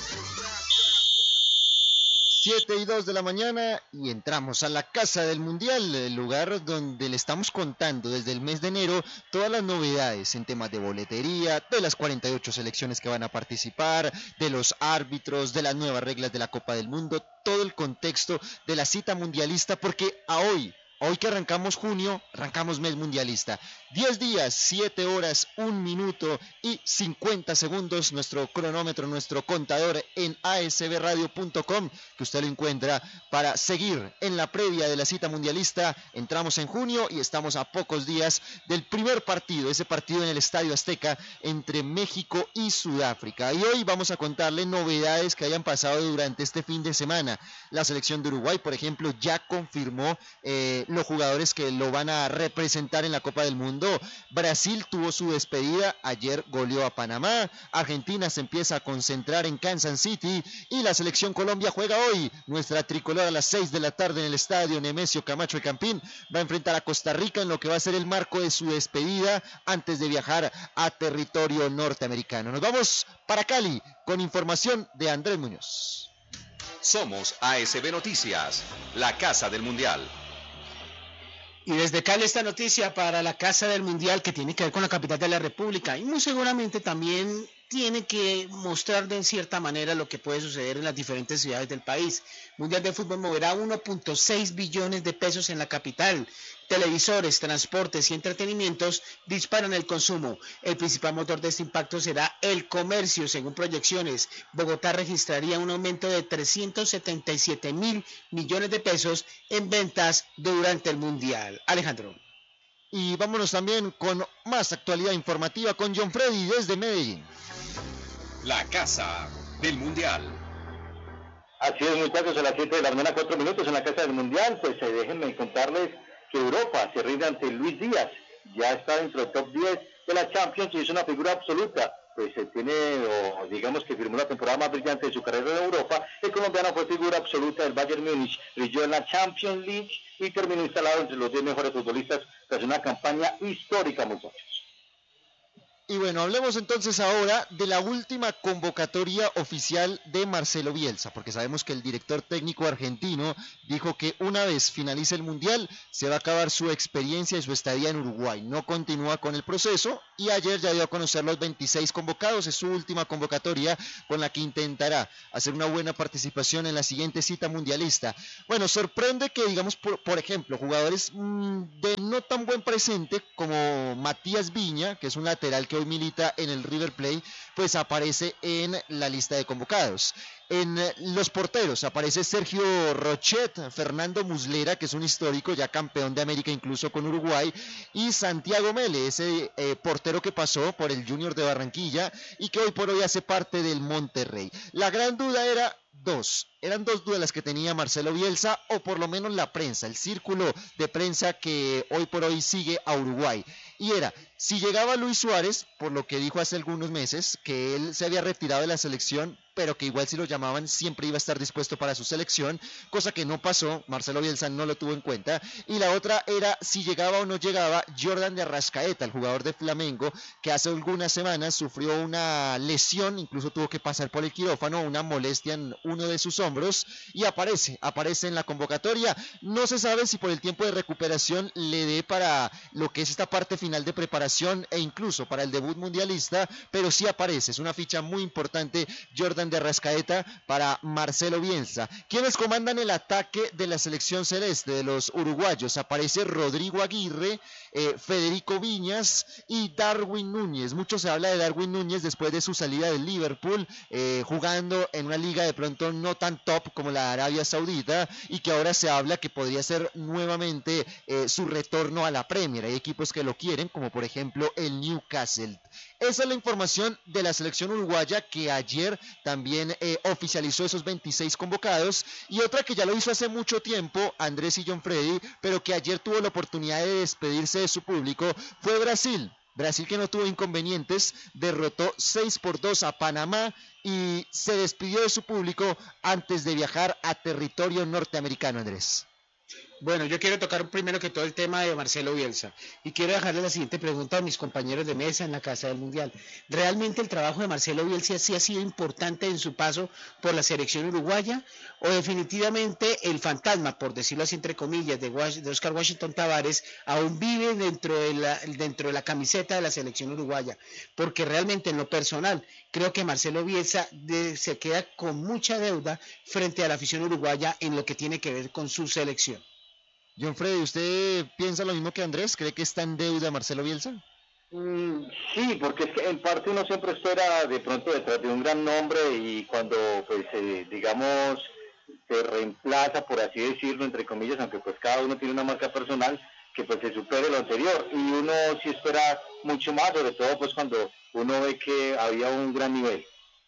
7:02 de la mañana y entramos a la Casa del Mundial, el lugar donde le estamos contando desde el mes de enero todas las novedades en temas de boletería, de las 48 selecciones que van a participar, de los árbitros, de las nuevas reglas de la Copa del Mundo, todo el contexto de la cita mundialista, porque hoy que arrancamos junio, arrancamos mes mundialista. 10 días, 7 horas, 1 minuto y 50 segundos, nuestro cronómetro, nuestro contador en asbradio.com, que usted lo encuentra para seguir en la previa de la cita mundialista. Entramos en junio y estamos a pocos días del primer partido, ese partido en el Estadio Azteca entre México y Sudáfrica. Y hoy vamos a contarle novedades que hayan pasado durante este fin de semana. La selección de Uruguay, por ejemplo, ya confirmó los jugadores que lo van a representar en la Copa del Mundo. Brasil tuvo su despedida, ayer goleó a Panamá. Argentina se empieza a concentrar en Kansas City y la selección Colombia juega hoy. Nuestra tricolor a las 6 de la tarde en el estadio Nemesio Camacho de Campín va a enfrentar a Costa Rica en lo que va a ser el marco de su despedida antes de viajar a territorio norteamericano. Nos vamos para Cali con información de Andrés Muñoz. Somos ASB Noticias, la Casa del Mundial. Y desde Cali esta noticia para la Casa del Mundial, que tiene que ver con la capital de la República y muy seguramente también tiene que mostrar de cierta manera lo que puede suceder en las diferentes ciudades del país. Mundial de Fútbol moverá 1.6 billones de pesos en la capital. Televisores, transportes y entretenimientos disparan el consumo. El principal motor de este impacto será el comercio. Según proyecciones, Bogotá registraría un aumento de 377.000 millones de pesos en ventas durante el Mundial. Alejandro. Y vámonos también con más actualidad informativa con John Freddy desde Medellín. La Casa del Mundial. Así es, muchachos, a las 7 de la mañana, 4 minutos en la Casa del Mundial. Pues déjenme contarles que Europa se rinde ante Luis Díaz. Ya está dentro del top 10 de la Champions y es una figura absoluta. Pues digamos que firmó la temporada más brillante de su carrera en Europa. El colombiano fue figura absoluta del Bayern Múnich, brilló en la Champions League y terminó instalado entre los 10 mejores futbolistas tras una campaña histórica, muchachos. Y bueno, hablemos entonces ahora de la última convocatoria oficial de Marcelo Bielsa, porque sabemos que el director técnico argentino dijo que una vez finalice el Mundial se va a acabar su experiencia y su estadía en Uruguay. No continúa con el proceso y ayer ya dio a conocer los 26 convocados. Es su última convocatoria con la que intentará hacer una buena participación en la siguiente cita mundialista. Bueno, sorprende que, digamos, por ejemplo, jugadores de no tan buen presente como Matías Viña, que es un lateral que hoy milita en el River Plate, pues aparece en la lista de convocados. En los porteros aparece Sergio Rochet, Fernando Muslera, que es un histórico, ya campeón de América incluso con Uruguay, y Santiago Mele, ese portero que pasó por el Junior de Barranquilla y que hoy por hoy hace parte del Monterrey. La gran duda eran dos dudas las que tenía Marcelo Bielsa, o por lo menos la prensa, el círculo de prensa que hoy por hoy sigue a Uruguay, y era si llegaba Luis Suárez, por lo que dijo hace algunos meses que él se había retirado de la selección, pero que igual si lo llamaban siempre iba a estar dispuesto para su selección, cosa que no pasó, Marcelo Bielsa no lo tuvo en cuenta. Y la otra era si llegaba o no llegaba Jordan de Arrascaeta, el jugador de Flamengo, que hace algunas semanas sufrió una lesión, incluso tuvo que pasar por el quirófano, una molestia en uno de sus hombros, y aparece en la convocatoria. No se sabe si por el tiempo de recuperación le dé para lo que es esta parte final de preparación e incluso para el debut mundialista, pero sí aparece, es una ficha muy importante Jordan de Arrascaeta para Marcelo Bielsa. ¿Quiénes comandan el ataque de la selección celeste de los uruguayos? Aparece Rodrigo Aguirre, Federico Viñas y Darwin Núñez. Mucho se habla de Darwin Núñez después de su salida del Liverpool, jugando en una liga de pronto no tan top como la de Arabia Saudita, y que ahora se habla que podría ser nuevamente su retorno a la Premier. Hay equipos que lo quieren, como por ejemplo el Newcastle. Esa es la información de la selección uruguaya, que ayer también oficializó esos 26 convocados, y otra que ya lo hizo hace mucho tiempo Andrés y John Freddy, pero que ayer tuvo la oportunidad de despedirse de su público, fue Brasil, que no tuvo inconvenientes, derrotó 6-2 a Panamá y se despidió de su público antes de viajar a territorio norteamericano. Andrés. Bueno, yo quiero tocar primero que todo el tema de Marcelo Bielsa y quiero dejarle la siguiente pregunta a mis compañeros de mesa en la Casa del Mundial. ¿Realmente el trabajo de Marcelo Bielsa sí ha sido importante en su paso por la selección uruguaya, o definitivamente el fantasma, por decirlo así entre comillas, de Oscar Washington Tabárez aún vive dentro de la camiseta de la selección uruguaya? Porque realmente en lo personal creo que Marcelo Bielsa se queda con mucha deuda frente a la afición uruguaya en lo que tiene que ver con su selección. John Freddy, ¿usted piensa lo mismo que Andrés? ¿Cree que está en deuda Marcelo Bielsa? Sí, porque es que en parte uno siempre espera de pronto detrás de un gran nombre, y cuando pues digamos se reemplaza, por así decirlo, entre comillas, aunque pues cada uno tiene una marca personal, que pues se supere lo anterior, y uno sí espera mucho más, sobre todo pues cuando uno ve que había un gran nivel.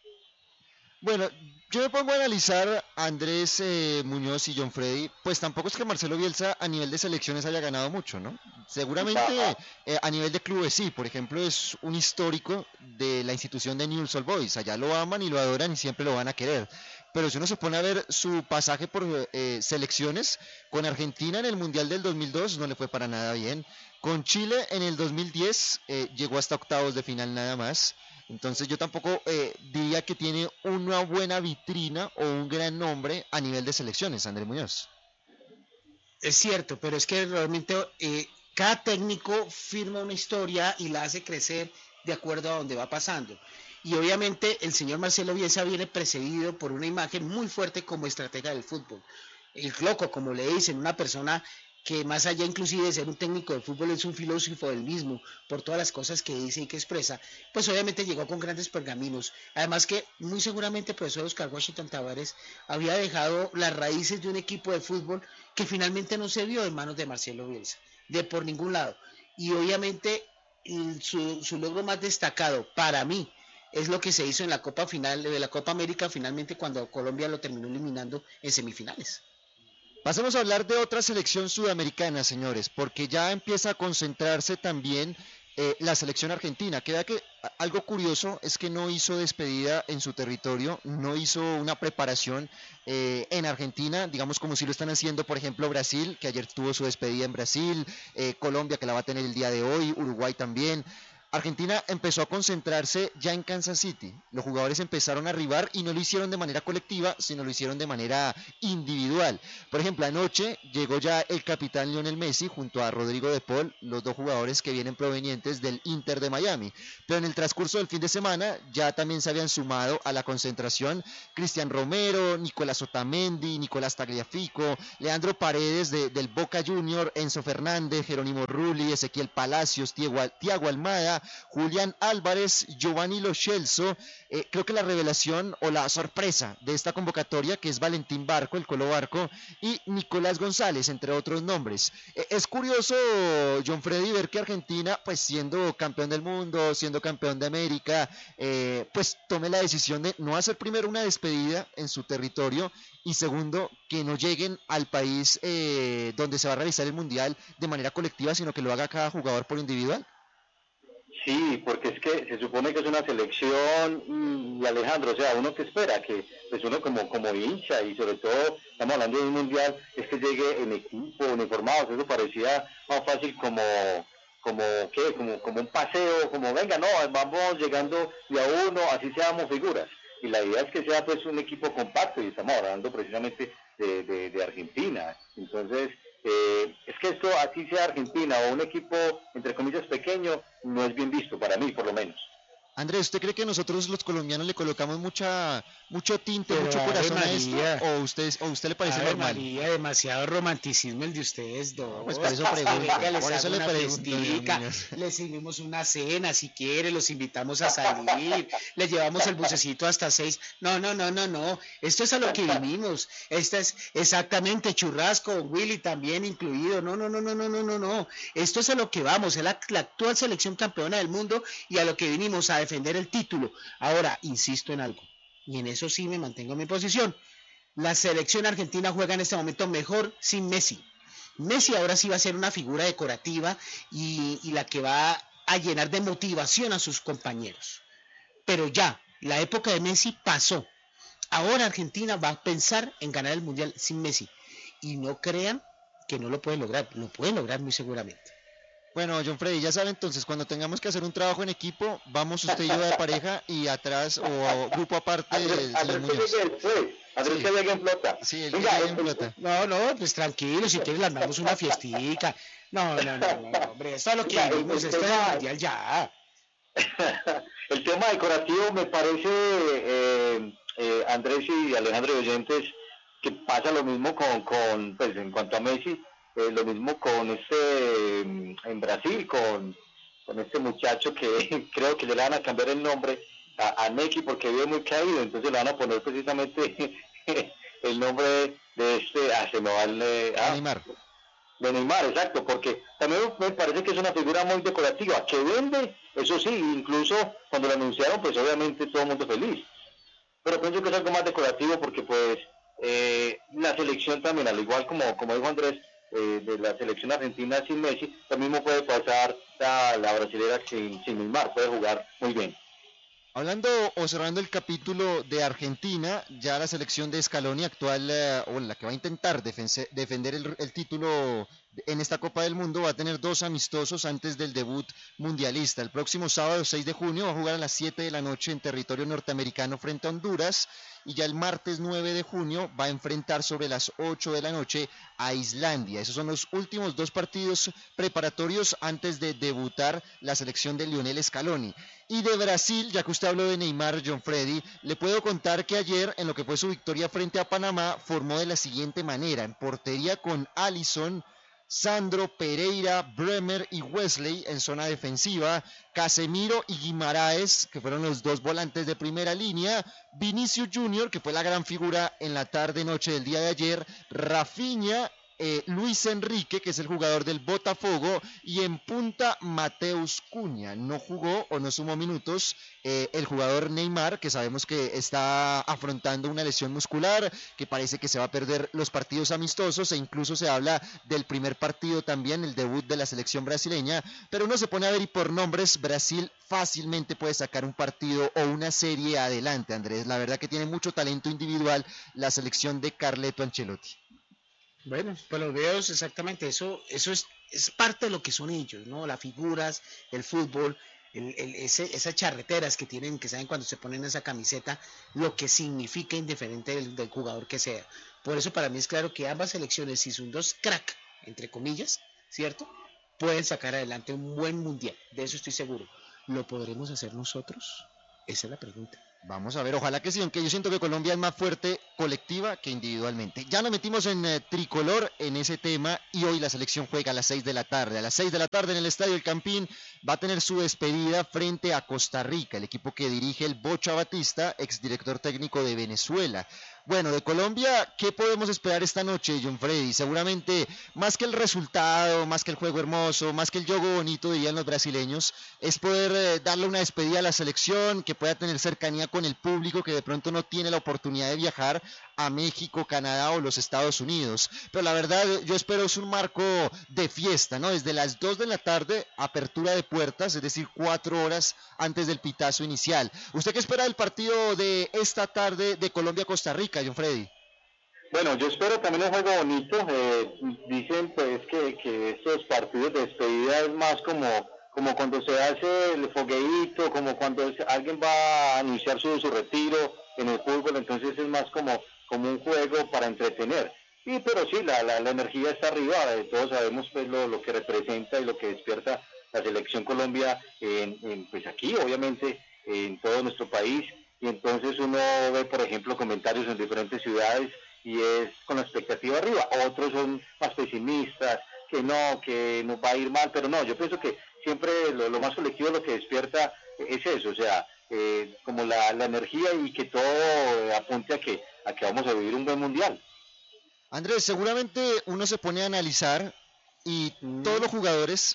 Bueno, yo me pongo a analizar a Andrés Muñoz y John Freddy, pues tampoco es que Marcelo Bielsa a nivel de selecciones haya ganado mucho, ¿no? Seguramente a nivel de clubes sí, por ejemplo es un histórico de la institución de Newell's Old Boys, allá lo aman y lo adoran y siempre lo van a querer, pero si uno se pone a ver su pasaje por selecciones, con Argentina en el Mundial del 2002 no le fue para nada bien, con Chile en el 2010 llegó hasta octavos de final nada más. Entonces yo tampoco diría que tiene una buena vitrina o un gran nombre a nivel de selecciones, Andrés Muñoz. Es cierto, pero es que realmente cada técnico firma una historia y la hace crecer de acuerdo a donde va pasando. Y obviamente el señor Marcelo Bielsa viene precedido por una imagen muy fuerte como estratega del fútbol. El loco, como le dicen, una persona que más allá inclusive de ser un técnico de fútbol es un filósofo del mismo, por todas las cosas que dice y que expresa, pues obviamente llegó con grandes pergaminos. Además que muy seguramente el profesor Oscar Washington Tabárez había dejado las raíces de un equipo de fútbol que finalmente no se vio en manos de Marcelo Bielsa, de por ningún lado. Y obviamente su logro más destacado para mí es lo que se hizo en la Copa Final de la Copa América, finalmente cuando Colombia lo terminó eliminando en semifinales. Pasemos a hablar de otra selección sudamericana, señores, porque ya empieza a concentrarse también la selección argentina. Queda que algo curioso es que no hizo despedida en su territorio, no hizo una preparación en Argentina, digamos como si lo están haciendo, por ejemplo, Brasil, que ayer tuvo su despedida en Brasil, Colombia, que la va a tener el día de hoy, Uruguay también. Argentina empezó a concentrarse ya en Kansas City. Los jugadores empezaron a arribar y no lo hicieron de manera colectiva, sino lo hicieron de manera individual. Por ejemplo, anoche llegó ya el capitán Lionel Messi junto a Rodrigo de Paul, los dos jugadores que vienen provenientes del Inter de Miami. Pero en el transcurso del fin de semana ya también se habían sumado a la concentración Cristian Romero, Nicolás Otamendi, Nicolás Tagliafico, Leandro Paredes del Boca Junior, Enzo Fernández, Jerónimo Rulli, Ezequiel Palacios, Thiago Almada, Julián Álvarez, Giovanni Lo Celso. Creo que la revelación o la sorpresa de esta convocatoria, que es Valentín Barco, el Colo Barco, y Nicolás González, entre otros nombres. Es curioso, John Freddy, ver que Argentina, pues siendo campeón del mundo, siendo campeón de América, pues tome la decisión de no hacer primero una despedida en su territorio y segundo, que no lleguen al país donde se va a realizar el Mundial de manera colectiva, sino que lo haga cada jugador por individual. Sí, porque es que se supone que es una selección y Alejandro, o sea, uno que espera, que pues uno como hincha y sobre todo estamos hablando de un mundial, es que llegue en equipo, uniformados, eso parecía más fácil como un paseo, como venga, no, vamos llegando de a uno, así seamos figuras. Y la idea es que sea pues un equipo compacto y estamos hablando precisamente de Argentina. Entonces, es que esto, así sea Argentina o un equipo, entre comillas, pequeño, no es bien visto para mí, por lo menos. Andrés, ¿usted cree que nosotros los colombianos le colocamos mucho tinte, mucho corazón a esto? ¿O usted le parece normal? María, demasiado romanticismo el de ustedes dos. Pues por eso le pregunto. Les servimos una cena, si quiere, los invitamos a salir, les llevamos el bucecito hasta 6. No. Esto es a lo que vinimos. Esta es exactamente churrasco, Willy también incluido. No. Esto es a lo que vamos. Es la actual selección campeona del mundo y a lo que vinimos a defender el título. Ahora, insisto en algo, y en eso sí me mantengo en mi posición. La selección argentina juega en este momento mejor sin Messi. Messi ahora sí va a ser una figura decorativa y la que va a llenar de motivación a sus compañeros. Pero ya, la época de Messi pasó. Ahora Argentina va a pensar en ganar el Mundial sin Messi. Y no crean que no lo puede lograr. Lo puede lograr muy seguramente. Bueno, John Freddy, ya sabe, entonces cuando tengamos que hacer un trabajo en equipo, vamos usted y yo de pareja y atrás o grupo aparte Andrés que llega en flota. Sí, él llega en flota. No, pues tranquilo, si quieres le armamos una fiestica. No, hombre, esto es lo que vimos, esto es el Mundial ya. El tema decorativo me parece, Andrés y Alejandro y oyentes, que pasa lo mismo con pues en cuanto a Messi, lo mismo con en Brasil, con este muchacho que creo que le van a cambiar el nombre a Neki porque vive muy caído, entonces le van a poner precisamente el nombre de se me va Neymar. De Neymar, exacto, porque también me parece que es una figura muy decorativa, que vende, eso sí, incluso cuando lo anunciaron, pues obviamente todo el mundo feliz, pero pienso que es algo más decorativo porque pues la selección también, al igual como dijo Andrés, de la selección argentina sin Messi, lo mismo puede pasar a la brasilera sin Neymar, puede jugar muy bien. Hablando o cerrando el capítulo de Argentina, ya la selección de Scaloni actual, o la que va a intentar defender el título en esta Copa del Mundo, va a tener 2 amistosos antes del debut mundialista. El próximo sábado 6 de junio va a jugar a las 7 de la noche en territorio norteamericano frente a Honduras, y ya el martes 9 de junio va a enfrentar sobre las 8 de la noche a Islandia. Esos son los últimos 2 partidos preparatorios antes de debutar la selección de Lionel Scaloni. Y de Brasil, ya que usted habló de Neymar, John Freddy, le puedo contar que ayer, en lo que fue su victoria frente a Panamá, formó de la siguiente manera: en portería con Alisson, Sandro, Pereira, Bremer y Wesley en zona defensiva, Casemiro y Guimaraes, que fueron los 2 volantes de primera línea, Vinicius Junior, que fue la gran figura en la tarde-noche del día de ayer, Rafinha, Luis Enrique, que es el jugador del Botafogo, y en punta Mateus Cunha. No jugó o no sumó minutos el jugador Neymar, que sabemos que está afrontando una lesión muscular, que parece que se va a perder los partidos amistosos, e incluso se habla del primer partido también, el debut de la selección brasileña. Pero uno se pone a ver y por nombres, Brasil fácilmente puede sacar un partido o una serie adelante, Andrés. La verdad que tiene mucho talento individual la selección de Carleto Ancelotti. Bueno, pues los videos exactamente, eso es parte de lo que son ellos, ¿no? Las figuras, el fútbol, esas charreteras que tienen, que saben cuando se ponen esa camiseta, lo que significa indiferente del jugador que sea. Por eso para mí es claro que ambas selecciones, si son dos crack, entre comillas, ¿cierto?, pueden sacar adelante un buen mundial, de eso estoy seguro. ¿Lo podremos hacer nosotros? Esa es la pregunta. Vamos a ver, ojalá que sí, aunque yo siento que Colombia es más fuerte colectiva que individualmente. Ya nos metimos en tricolor en ese tema y hoy la selección juega a las 6 de la tarde. A las 6 de la tarde en el Estadio El Campín va a tener su despedida frente a Costa Rica, el equipo que dirige el Bocha Batista, exdirector técnico de Venezuela. Bueno, de Colombia, ¿qué podemos esperar esta noche, John Freddy? Seguramente, más que el resultado, más que el juego hermoso, más que el juego bonito, dirían los brasileños, es poder darle una despedida a la selección, que pueda tener cercanía con el público, que de pronto no tiene la oportunidad de viajar a México, Canadá o los Estados Unidos. Pero la verdad, yo espero es un marco de fiesta, ¿no? Desde las 2 de la tarde, apertura de puertas, es decir, 4 horas antes del pitazo inicial. ¿Usted qué espera del partido de esta tarde de Colombia-Costa Rica, John Freddy? Bueno, yo espero también un juego bonito. Dicen pues que estos partidos de despedida es más como cuando se hace el fogueíto, como cuando alguien va a anunciar su retiro en el fútbol, entonces es más como un juego para entretener. Pero sí, la energía está arriba, todos sabemos pues lo que representa y lo que despierta la selección Colombia pues aquí, obviamente, en todo nuestro país, y entonces uno ve, por ejemplo, comentarios en diferentes ciudades y es con la expectativa arriba. Otros son más pesimistas, que no va a ir mal, pero no, yo pienso que siempre lo más colectivo, lo que despierta es eso, o sea, como la energía, y que todo apunte a que vamos a vivir un buen mundial. Andrés, seguramente uno se pone a analizar y todos los jugadores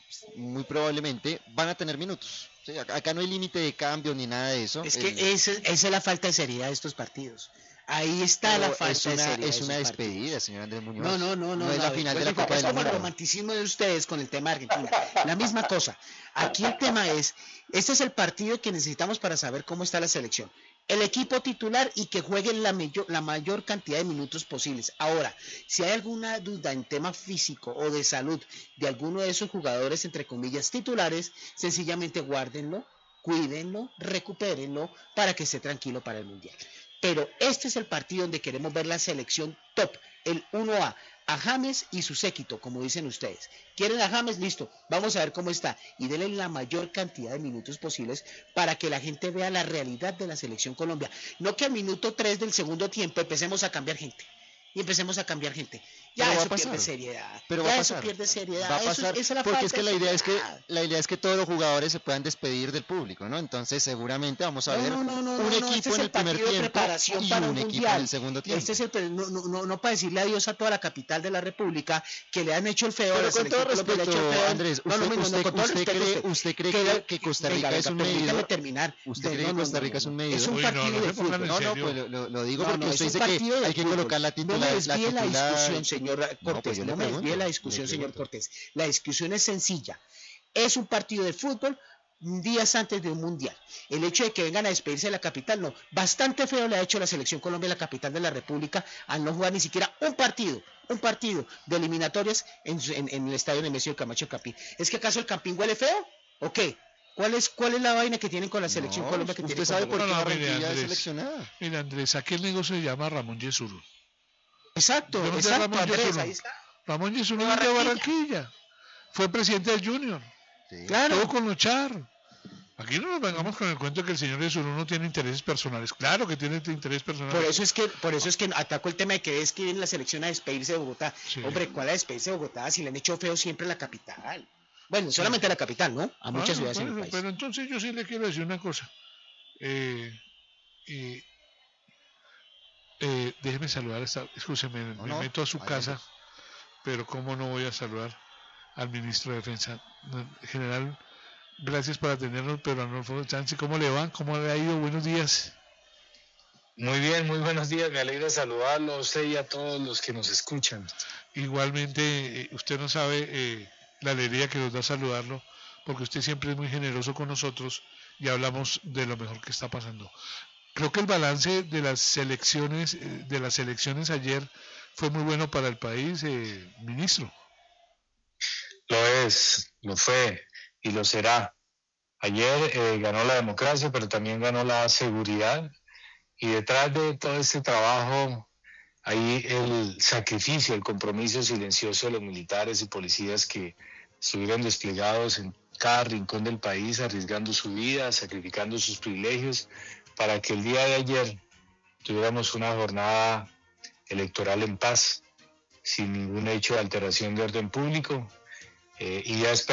muy probablemente van a tener minutos. Sí, acá no hay límite de cambio ni nada de eso. Es que esa es la falta de seriedad de estos partidos. Ahí está la falta de seriedad. Es una despedida, señor Andrés Muñoz. No es la final de la Copa del Mundo. Es como el romanticismo de ustedes con el tema de Argentina. La misma cosa. Aquí el tema es, este es el partido que necesitamos para saber cómo está la selección. El equipo titular y que jueguen la mayor cantidad de minutos posibles. Ahora, si hay alguna duda en tema físico o de salud de alguno de esos jugadores, entre comillas, titulares, sencillamente guárdenlo, cuídenlo, recupérenlo para que esté tranquilo para el Mundial. Pero este es el partido donde queremos ver la selección top, el 1A. A James y su séquito, como dicen ustedes. ¿Quieren a James? Listo, vamos a ver cómo está. Y denle la mayor cantidad de minutos posibles para que la gente vea la realidad de la selección Colombia. No que al minuto 3 del segundo tiempo empecemos a cambiar gente. Ya eso pierde seriedad. Pero va a pasar. Va a pasar, porque es que la idea es que todos los jugadores se puedan despedir del público, ¿no? Entonces seguramente vamos a ver un equipo en el primer tiempo y un equipo en el segundo tiempo. No para decirle adiós a toda la capital de la República, que le han hecho el feo. Pero con todo respeto, Andrés, ¿usted cree que Costa Rica es un medidor? ¿Usted cree que Costa Rica es un medidor? Es un partido de fútbol. No, pues lo digo porque usted dice que hay que colocar la titular. No me desvíe la discusión, señor Cortés. La discusión es sencilla. Es un partido de fútbol días antes de un mundial. El hecho de que vengan a despedirse de la capital, no. Bastante feo le ha hecho la selección Colombia, la capital de la República, al no jugar ni siquiera un partido de eliminatorias en el estadio Nemesio Camacho Campín. ¿Es que acaso el Campín huele feo? ¿O qué? ¿Cuál es la vaina que tienen con la selección Colombia? ¿Usted sabe por qué Barranquilla es seleccionada? Mira, Andrés, aquel negocio se llama Ramón Yesurún. Exacto, Andrés, ahí está. Ramón Yesurún de Barranquilla. Fue presidente del Junior. Sí. Claro. Todo con luchar. Aquí no nos vengamos con el cuento de que el señor Yesurún no tiene intereses personales. Claro que tiene interés personal. Por eso es que ataco el tema de que es que viene la selección a despedirse de Bogotá. Sí. Hombre, ¿cuál a despedirse de Bogotá si le han hecho feo siempre en la capital? Bueno, solamente a la capital, ¿no? A muchas ciudades en el país. Pero entonces yo sí le quiero decir una cosa. Déjeme saludar, escúcheme, me meto a su casa, pero cómo no voy a saludar al ministro de Defensa. General, gracias por atendernos, pero Arnolfo Sánchez, ¿cómo le va? ¿Cómo le ha ido? Buenos días. Muy bien, muy buenos días, me alegra saludarlo a usted y a todos los que nos escuchan. Igualmente, usted no sabe la alegría que nos da saludarlo, porque usted siempre es muy generoso con nosotros y hablamos de lo mejor que está pasando. Creo que el balance de las selecciones ayer fue muy bueno para el país, ministro. Lo fue y lo será. Ayer ganó la democracia, pero también ganó la seguridad. Y detrás de todo este trabajo hay el sacrificio, el compromiso silencioso de los militares y policías que estuvieron desplegados en cada rincón del país, arriesgando su vida, sacrificando sus privilegios, para que el día de ayer tuviéramos una jornada electoral en paz, sin ningún hecho de alteración de orden público, y ya